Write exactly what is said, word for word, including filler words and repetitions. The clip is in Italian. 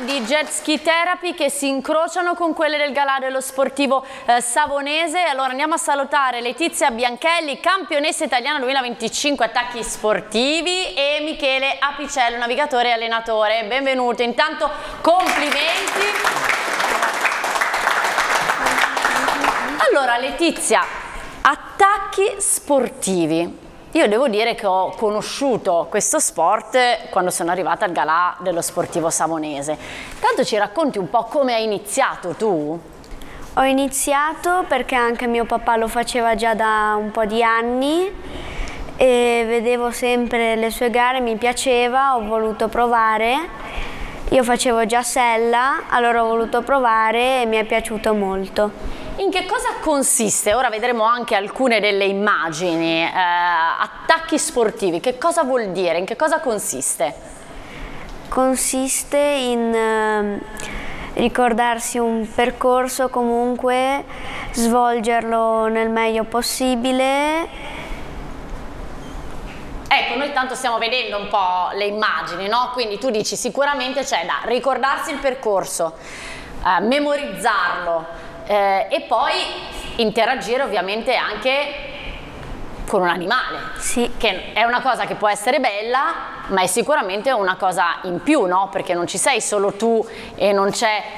di Jet Ski Therapy che si incrociano con quelle del galà dello sportivo eh, savonese. Allora andiamo a salutare Letizia Bianchelli, campionessa italiana duemilaventicinque attacchi sportivi, e Michele Apicello, navigatore e allenatore. Benvenuto, intanto complimenti. Allora Letizia, attacchi sportivi. Io devo dire che ho conosciuto questo sport quando sono arrivata al galà dello sportivo savonese. Tanto ci racconti un po' come hai iniziato tu? Ho iniziato perché anche mio papà lo faceva già da un po' di anni e vedevo sempre le sue gare, mi piaceva, ho voluto provare. Io facevo già sella, allora ho voluto provare e mi è piaciuto molto. In che cosa consiste? Ora vedremo anche alcune delle immagini. Eh, attacchi sportivi, che cosa vuol dire? In che cosa consiste? Consiste in eh, ricordarsi un percorso, comunque svolgerlo nel meglio possibile. Ecco, noi tanto stiamo vedendo un po' le immagini, no? Quindi tu dici sicuramente c'è da ricordarsi il percorso, eh, memorizzarlo, Eh, e poi interagire ovviamente anche con un animale, sì, che è una cosa che può essere bella, ma è sicuramente una cosa in più, no? Perché non ci sei solo tu e non c'è